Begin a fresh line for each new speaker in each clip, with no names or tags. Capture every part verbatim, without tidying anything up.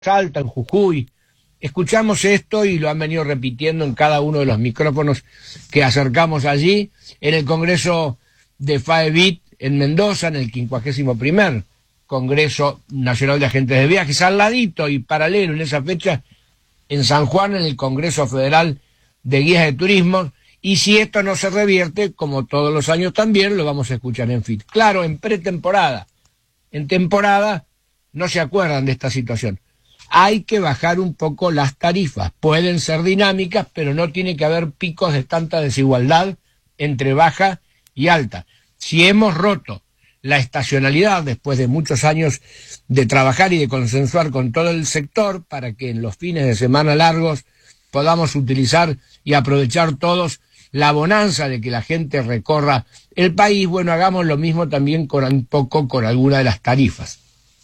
Salta, en Jujuy. Escuchamos esto y lo han venido repitiendo en cada uno de los micrófonos que acercamos allí, en el Congreso de FAEBIT en Mendoza, en el quincuagésimo primer Congreso Nacional de Agentes de Viajes, al ladito y paralelo en esa fecha, en San Juan, en el Congreso Federal de Guías de Turismo, y si esto no se revierte, como todos los años también, lo vamos a escuchar en F I T. Claro, en pretemporada. En temporada no se acuerdan de esta situación. Hay que bajar un poco las tarifas. Pueden ser dinámicas, pero no tiene que haber picos de tanta desigualdad entre baja y alta. Si hemos roto la estacionalidad después de muchos años de trabajar y de consensuar con todo el sector para que en los fines de semana largos podamos utilizar y aprovechar todos la bonanza de que la gente recorra el país, bueno, hagamos lo mismo también con un poco con alguna de las tarifas.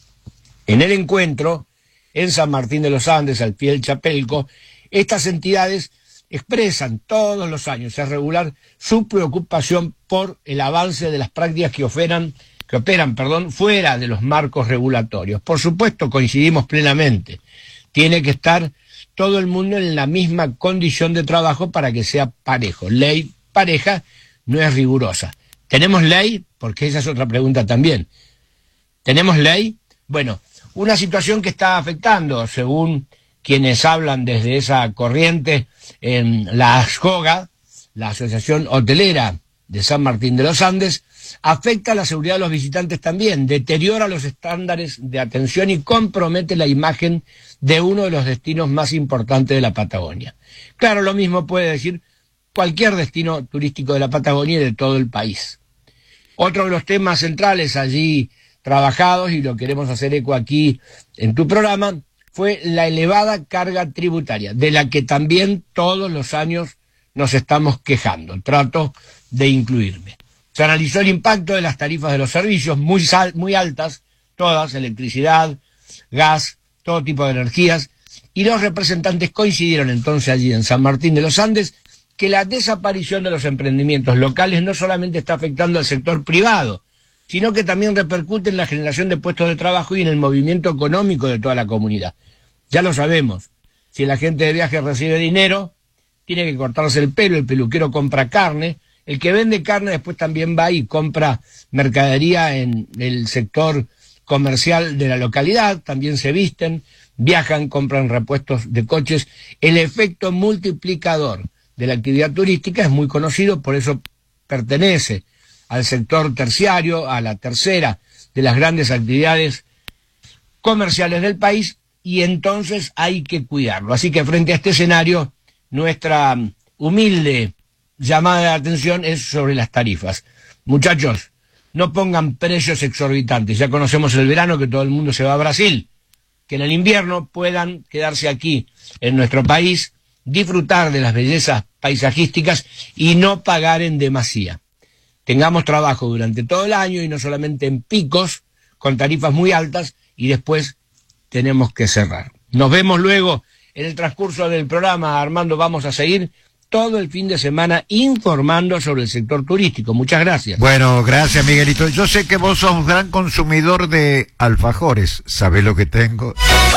En el encuentro, en San Martín de los Andes, al pie del Chapelco, estas entidades expresan todos los años, es regular, su preocupación por el avance de las prácticas que operan, que operan, perdón, fuera de los marcos regulatorios. Por supuesto, coincidimos plenamente. Tiene que estar todo el mundo en la misma condición de trabajo para que sea parejo. Ley pareja no es rigurosa. ¿Tenemos ley? Porque esa es otra pregunta también. ¿Tenemos ley? Bueno, una situación que está afectando, según quienes hablan desde esa corriente, en la ASJOGA, la Asociación Hotelera de San Martín de los Andes, afecta a la seguridad de los visitantes también, deteriora los estándares de atención y compromete la imagen de uno de los destinos más importantes de la Patagonia. Claro, lo mismo puede decir cualquier destino turístico de la Patagonia y de todo el país. Otro de los temas centrales allí trabajados, y lo queremos hacer eco aquí en tu programa, fue la elevada carga tributaria, de la que también todos los años nos estamos quejando. Trato de incluirme. Se analizó el impacto de las tarifas de los servicios, muy, sal, muy altas, todas, electricidad, gas, todo tipo de energías, y los representantes coincidieron entonces allí en San Martín de los Andes que la desaparición de los emprendimientos locales no solamente está afectando al sector privado, sino que también repercute en la generación de puestos de trabajo y en el movimiento económico de toda la comunidad. Ya lo sabemos, si el agente de viaje recibe dinero, tiene que cortarse el pelo, el peluquero compra carne, el que vende carne después también va y compra mercadería en el sector comercial de la localidad, también se visten, viajan, compran repuestos de coches. El efecto multiplicador de la actividad turística es muy conocido, por eso pertenece al sector terciario, a la tercera de las grandes actividades comerciales del país, y entonces hay que cuidarlo. Así que frente a este escenario, nuestra humilde llamada de atención es sobre las tarifas. Muchachos, no pongan precios exorbitantes. Ya conocemos el verano, que todo el mundo se va a Brasil. Que en el invierno puedan quedarse aquí en nuestro país, disfrutar de las bellezas paisajísticas y no pagar en demasía. Tengamos trabajo durante todo el año y no solamente en picos, con tarifas muy altas, y después tenemos que cerrar. Nos vemos luego en el transcurso del programa, Armando. Vamos a seguir todo el fin de semana informando sobre el sector turístico. Muchas gracias.
Bueno, gracias, Miguelito. Yo sé que vos sos un gran consumidor de alfajores. ¿Sabés lo que tengo?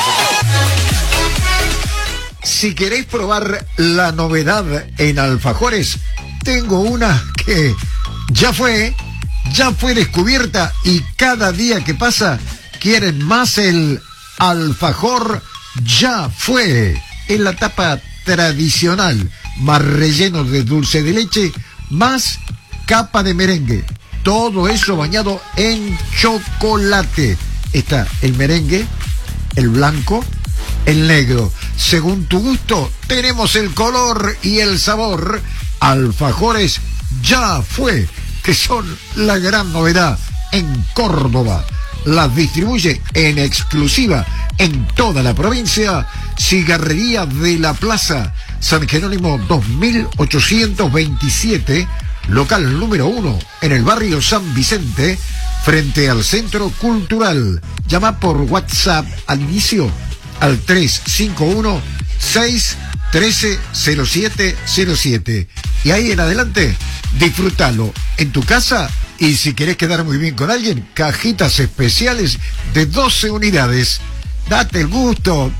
Si queréis probar la novedad en alfajores, tengo una que ya fue, ya fue descubierta, y cada día que pasa quieren más. El alfajor ya fue, en la tapa tradicional, más relleno de dulce de leche, más capa de merengue, todo eso bañado en chocolate. Está el merengue, el blanco, el negro. Según tu gusto, tenemos el color y el sabor. Alfajores ya fue, que son la gran novedad en Córdoba. Las distribuye en exclusiva en toda la provincia Cigarrería de la Plaza, San Jerónimo dos mil ochocientos veintisiete, local número uno, en el barrio San Vicente, frente al Centro Cultural. Llama por WhatsApp al inicio al tres cinco uno, seis uno tres, cero siete cero siete. Y ahí en adelante, disfrútalo en tu casa, y si querés quedar muy bien con alguien, cajitas especiales de doce unidades. date el gusto.